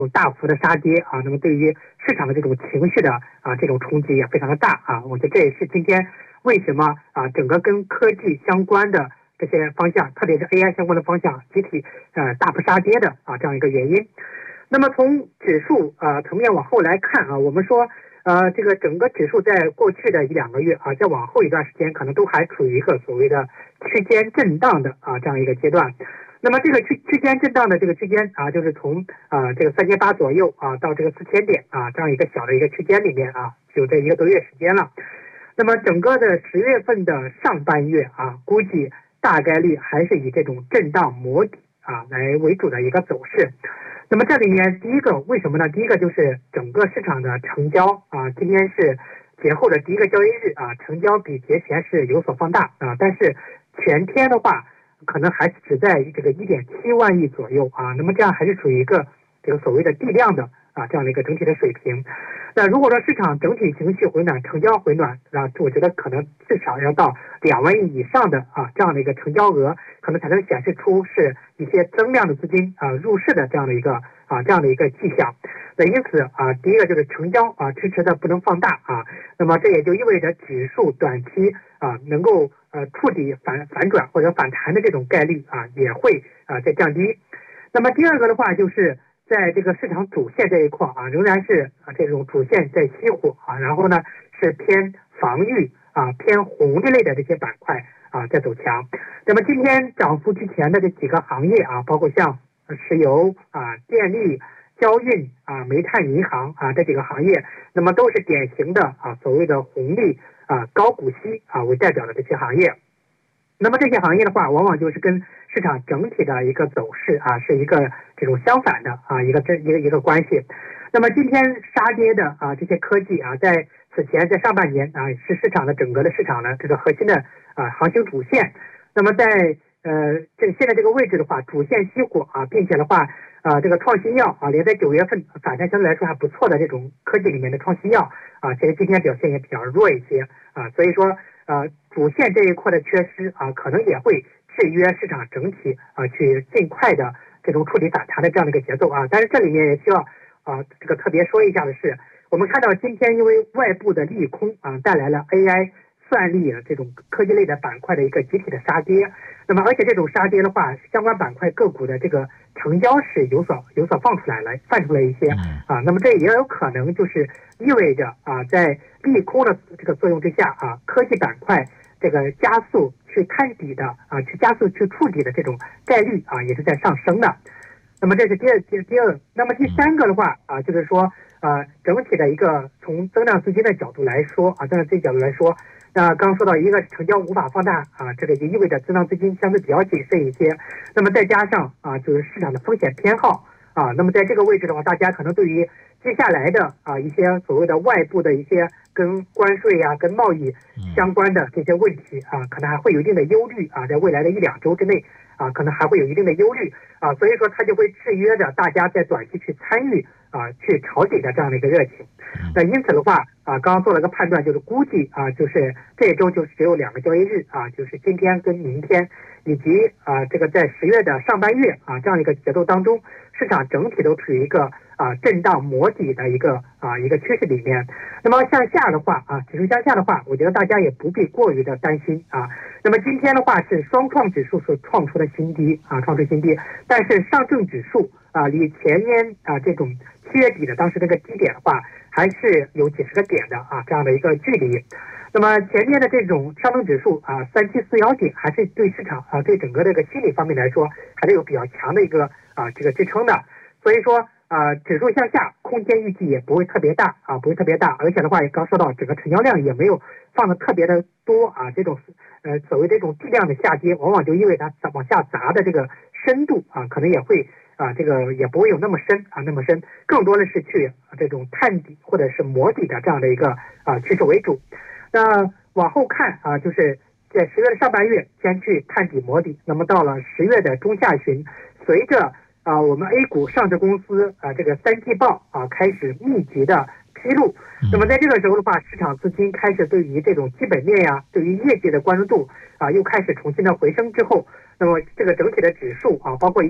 大幅的杀跌啊，那么对于市场的这种情绪的这种冲击也非常的大啊。我觉得这也是今天为什么整个跟科技相关的这些方向，特别是 AI 相关的方向集体大幅杀跌的这样一个原因。那么从指数层面往后来看我们说这个整个指数在过去的1-2个月再往后一段时间可能都还处于一个所谓的区间震荡的这样一个阶段。那么这个区间震荡的这个区间就是从这个3800左右到这个4000点这样一个小的一个区间里面有这1个多月时间了。那么整个的10月份的上半月估计大概率还是以这种震荡磨底来为主的一个走势。那么这里面第一个为什么呢？第一个就是整个市场的成交今天是节后的第一个交易日成交比节前是有所放大但是全天的话可能还是只在这个1.7万亿左右那么这样还是处于一个这个所谓的地量的这样的一个整体的水平。那如果说市场整体情绪回暖，成交回暖我觉得可能至少要到2万亿以上的这样的一个成交额，可能才能显示出是一些增量的资金入市的这样的一个迹象。那因此第一个就是成交支持的不能放大那么这也就意味着指数短期能够触底反转或者反弹的这种概率也会在降低。那么第二个的话就是在这个市场主线这一块仍然是这种主线在熄火然后呢是偏防御偏红这类的这些板块在走强。那么今天涨幅之前的这几个行业包括像石油电力、交运煤炭、银行这几个行业，那么都是典型的所谓的红利高股息为代表的这些行业。那么这些行业的话往往就是跟市场整体的一个走势是一个这种相反的一个关系。那么今天杀跌的这些科技在此前在上半年是市场的整个的市场的这个核心的行情主线。那么在现在这个位置的话，主线熄火并且的话这个创新药连在9月份反弹相对来说还不错的这种科技里面的创新药其实今天表现也比较弱一些所以说主线这一块的缺失可能也会制约市场整体去尽快的这种触底反弹的这样的一个节奏但是这里面也需要这个特别说一下的是，我们看到今天因为外部的利空带来了 AI 算力这种科技类的板块的一个集体的杀跌。那么而且这种杀跌的话，相关板块个股的这个成交是有所放出来一些那么这也有可能就是意味着在利空的这个作用之下科技板块这个加速去探底的去加速去触底的这种概率也是在上升的。那么这是第二，那么第三个的话就是说整体的一个从增量资金的角度来说那刚说到一个成交无法放大这个就意味着增量资金相对比较谨慎一些。那么再加上就是市场的风险偏好那么在这个位置的话，大家可能对于接下来的一些所谓的外部的一些跟关税跟贸易相关的这些问题可能还会有一定的忧虑在未来的1-2周之内可能还会有一定的忧虑所以说它就会制约着大家在短期去参与去抄底的这样的一个热情。那因此的话刚刚做了个判断，就是估计就是这一周就是只有2个交易日就是今天跟明天，以及这个在10月的上半月这样一个节奏当中，市场整体都处于一个震荡磨底的一个趋势里面。那么向下的话指数向下的话，我觉得大家也不必过于的担心那么今天的话是双创指数所创出的新低创出新低，但是上证指数离前年这种7月底的当时那个低点的话，还是有几十个点的这样的一个距离。那么前面的这种上证指数3741点，还是对市场对整个这个心理方面来说，还是有比较强的一个这个支撑的。所以说指数向下空间预计也不会特别大而且的话也刚说到整个成交量也没有放的特别的多这种所谓这种地量的下跌，往往就意味着它往下砸的这个深度可能也会这个也不会有那么深更多的是去这种探底或者是磨底的这样的一个趋势为主。那往后看就是在10月的上半月先去探底磨底，那么到了10月的中下旬，随着我们 A 股上市公司这个3季报开始密集的披露，那么在这个时候的话，市场资金开始对于这种基本面对于业绩的关注度又开始重新的回升之后，那么这个整体的指数包括一些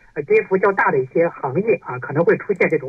跌幅较大的一些行业啊，可能会出现这种